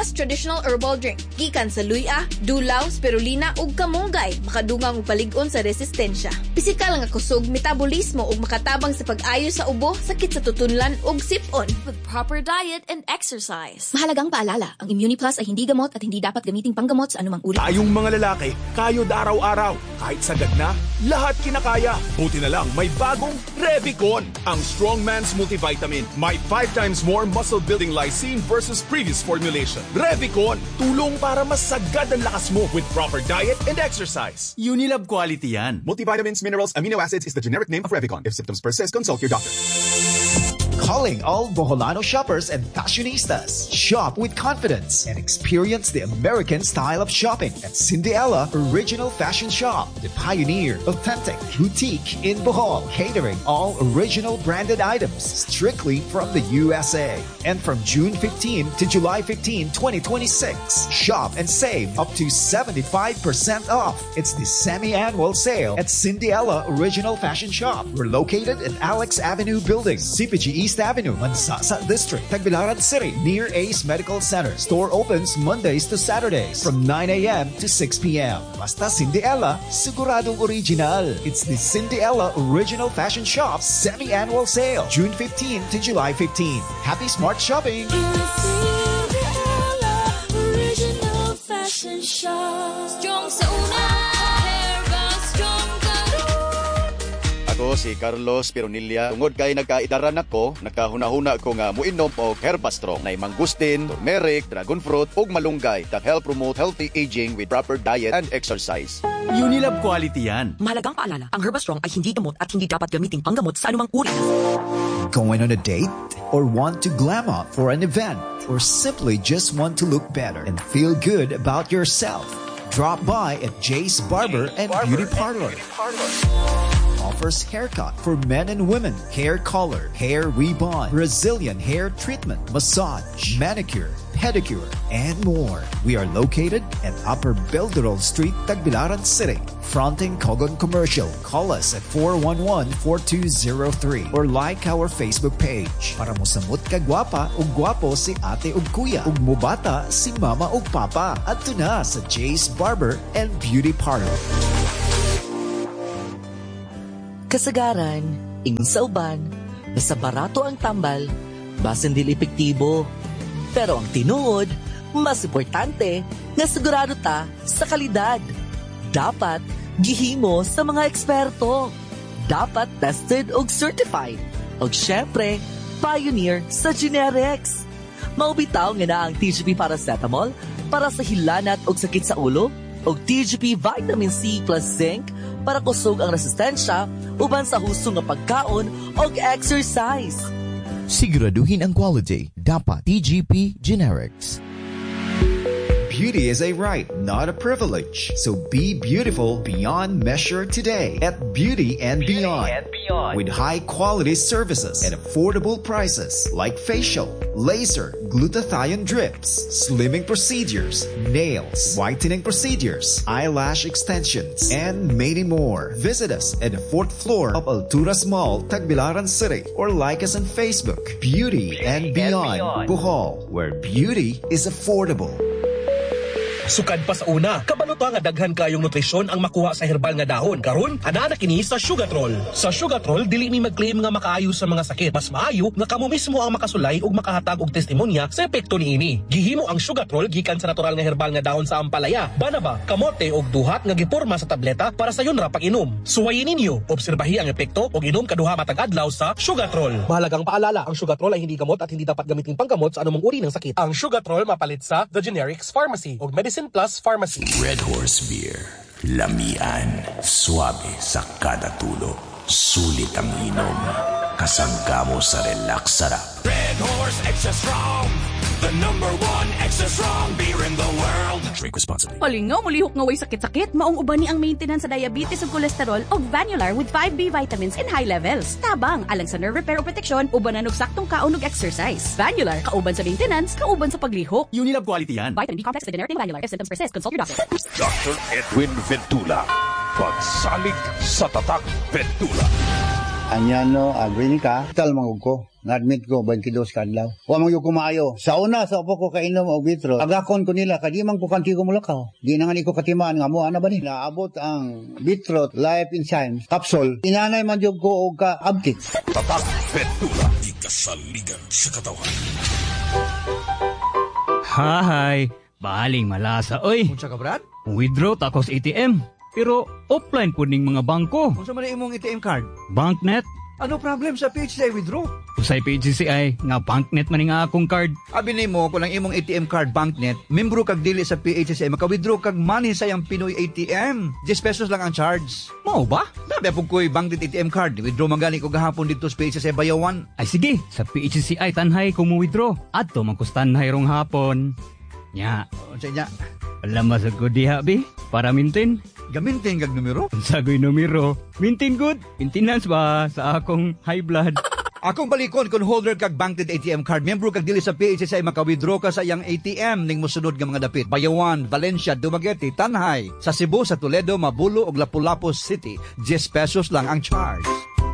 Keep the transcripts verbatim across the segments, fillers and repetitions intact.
Plus traditional herbal drink. Gikan sa luya, dulaw, spirulina ug kamunggay. Makadungang og palig-on sa resistensya. Pisikal nga kusog, metabolismo ug makatabang sa pag-ayo sa ubo, sakit sa tutunlan ug sipon. With proper diet and exercise. Mahalagang paalala, ang Immuniplus ay hindi gamot at hindi dapat gamiting panggamot sa anumang uri. Tayong mga lalaki, kayod araw-araw. Kahit sagad na, lahat kinakaya. Buti na lang, may bagong Revicon. Ang Strongman's Multivitamin. May five times more muscle-building lysine versus previous formulation. Revicon, tulong para masagad ang lakas mo with proper diet and exercise. Unilab quality yan. Multivitamins, minerals, amino acids is the generic name of Revicon. If symptoms persist, consult your doctor. Calling all Boholano shoppers and fashionistas. Shop with confidence and experience the American style of shopping at Cinderella Original Fashion Shop, the pioneer, authentic boutique in Bohol, catering all original branded items strictly from the U S A. And from June fifteenth to July fifteenth, twenty twenty-six, shop and save up to seventy-five percent off. It's the semi-annual sale at Cinderella Original Fashion Shop. We're located at Alex Avenue Building, C P G East Avenue, Mansasa District, Tagbilaran City, near Ace Medical Center. Store opens Mondays to Saturdays from nine a.m. to six p.m. Basta Cinderella, siguradong original. It's the Cinderella Original Fashion Shop semi-annual sale, June fifteenth to July fifteenth. Happy smart shopping! Cinderella Original Fashion Shop. Strong sa una, Herba strong karon. Ako si Carlos Pironilla. Tungod kay nagkaidaran ako, nakahuna-huna ko nga muinom og Herbastrong na mangustin, turmeric, dragon fruit ug malunggay that help promote healthy aging with proper diet and exercise. Unilab quality yan. Mahalagang paalala, ang Herbastrong ay hindi gamot at hindi dapat gamiting panggamot sa anumang uri. Going on a date? Or want to glam up for an event? Or simply just want to look better and feel good about yourself? Drop by at Jay's Barber and Beauty Parlor. Offers haircut for men and women, hair color, hair rebond, Brazilian hair treatment, massage, manicure, pedicure, and more. We are located at Upper Belderol Street, Tagbilaran City, fronting Kogon Commercial. Call us at four one one, four two zero three or like our Facebook page. Para mo samot ka gwapa o gwapo si ate o kuya, ug mubata si mama o papa. At na sa Jay's Barber and Beauty Parlor. Kasagaran, ingon sa uban, basta barato ang tambal, basin dili epektibo. Pero ang tinuod, mas importante, nga sigurado ta sa kalidad. Dapat gihimo sa mga eksperto. Dapat tested og certified. Og syempre, pioneer sa generics. Maubitaw nga na ang T G P Paracetamol para sa hilanat og sakit sa ulo, og T G P Vitamin C plus Zinc para kusog ang resistensya uban sa husto nga pagkaon og exercise. Siguraduhin ang quality. Dapat T G P Generics. Beauty is a right, not a privilege. So be beautiful beyond measure today at Beauty and Beauty Beyond. and Beyond. With high-quality services at affordable prices like facial, laser, glutathione drips, slimming procedures, nails, whitening procedures, eyelash extensions, and many more. Visit us at the fourth floor of Alturas Mall, Tagbilaran City, or like us on Facebook, Beauty, Beauty and, Beyond, and Beyond, Bohol, where beauty is affordable. Sukad pa sa una, kabalo to nga daghan kayong nutrisyon ang makuha sa herbal nga dahon. Karon, ana na kini sa Sugatrol. Sa Sugatrol, dili mi mag-claim nga makaayo sa mga sakit. Mas maayo nga kamo mismo ang makasulay ug makahatag og testimonya sa epekto niini. Gihimo ang Sugatrol gikan sa natural nga herbal nga dahon sa ampalaya, banaba, kamote ug duhat nga giporma sa tableta para sa yon ra pag-inom. Suwayin ninyo, obserbahi ang epekto ug inom kaduha matag adlaw sa Sugatrol. Mahalagang paalala, ang Sugatrol ay hindi gamot at hindi dapat gamitin panggamot sa anumang uri ng sakit. Ang Sugatrol mapalit sa The Generics Pharmacy ug Medicine Plus Pharmacy. Red Horse Beer. Lamian. Suabe sa kada tulo. Sulit ang inom. Kasangga mo sa relax sarap. Red Horse Extra Strong. The number one extra strong beer in the world. Drink responsibly. Palingaw, mulihok nga way sakit-sakit. Maong uban ni ang maintenance sa diabetes ug cholesterol o Vanular with five B vitamins in high levels. Tabang, alang sa nerve repair o protection, ubanan og saktong kaon ug exercise. Vanular, kauban sa maintenance, kauban sa paglihok. Unilab quality yan. Vitamin B complex with generic Vanular. If symptoms persist, consult your doctor. Doctor Edwin Ventula. Pagsalig sa tatak Ventula. Anya no, agree ni ka. Tal mangug ko. Nga-admit ko, twenty-two kadlaw. Wa man yung kumayo. Sa una, sa upo ko kainom og vitro. Agakon ko nila, kadi man ko kanti ko mulakaw. Di na nga ni ko katimaan, nga mo, ano ba ni? Naabot ang vitro, life enzymes, capsule. Inanay man yung ko og ka-abkit. Tatak, Petula, di kasaligan sa katawan. Hahay, baling malasa, oy. Unsa ka, Brad? Withdraw takos A T M. Pero offline po ning mga bangko. Unsa man imong A T M card? Banknet. Ano problem sa P H C I withdraw? Usay P H C I, nga banknet man nga akong card. Abi nimo kung lang imong A T M card banknet, membro kag dili sa P H C I, maka-withdraw kag money sa yang Pinoy A T M. ten pesos lang ang charge. Mao ba? Dabi pug koy banknet A T M card, withdraw man gani ko gahapon dito sa P H C I Bayawan. Ay sige, sa P H C I tanhay ko mo withdraw. Adto man ko tanhay rong hapon. Nya, unsa nya? Alam mo sa ko diha bi para maintain. Gamintin kag numero? Sagoy numero. Maintain good. Maintenance ba sa akong high blood? Akong balikon kung holder kag banked A T M card, membro kag dili sa P H C I, maka-withdraw ka sa iyang A T M ning mosunod nga mga dapit. Bayawan, Valencia, Dumaguete, Tanhay, sa Cebu, sa Toledo, Mabulo ug Lapu-Lapu City. ten pesos lang ang charge.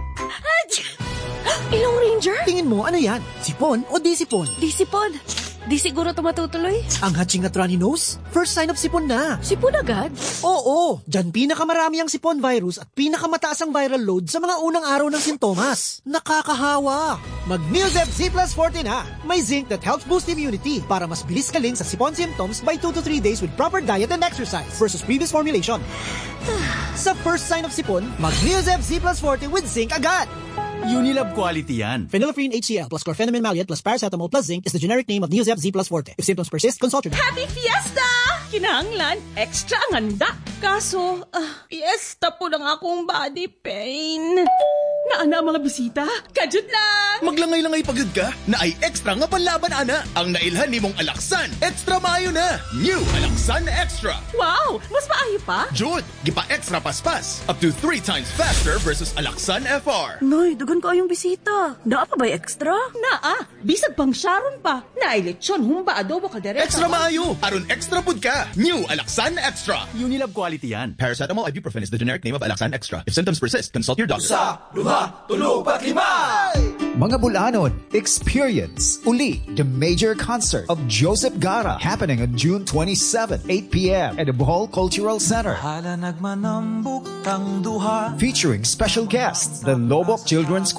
Ilong Ranger? Tingin mo, ano yan? Sipon o di sipon? Di sipon. Di siguro tumatutuloy. Ang hatching at runny nose? First sign of sipon na. Sipon agad? Oo, dyan pinakamarami ang sipon virus at pinakamataas ang viral load sa mga unang araw ng sintomas. Nakakahawa. Mag-Neosep Z plus forty na. May zinc that helps boost immunity para mas bilis kaling sa sipon symptoms by two to three days with proper diet and exercise versus previous formulation. Sa first sign of sipon, mag-Neosep Z plus forty with zinc agad. Unilab quality yan. Phenylephrine H C L plus chlorpheniramine maleate plus paracetamol plus zinc is the generic name of Neosep Z plus forte. If symptoms persist, consult your doctor. Happy Fiesta! Kinahanglan, extra ang handa. Kaso, uh, fiesta po lang akong body pain. Naana ang mga bisita? Kajud lang! Maglangay-langay pagod ka na ay extra nga panlaban, ana. Ang nailhan ni mong Alaksan, extra maayo na. New Alaksan Extra. Wow! Mas maayo pa? Jud, gipa extra paspas. Up to three times faster versus Alaksan F R. Noy, dugan ko yung bisita. Naa pa ba extra? Naa, bisag pang Sharon pa. Nailitsyon, humba adobo kaldereta. Extra maayo, aron extra pud ka. New Alaksan Extra. Unilab quality yan. Paracetamol ibuprofen is the generic name of Alaksan Extra. If symptoms persist, consult your doctor. Sa, duha, tulo, pat, lima! Mga Bulanon, experience uli the major concert of Joseph Gara happening on June twenty-seventh, eight p.m. at the Bohol Cultural Center. Featuring special guests, the Lobok Children's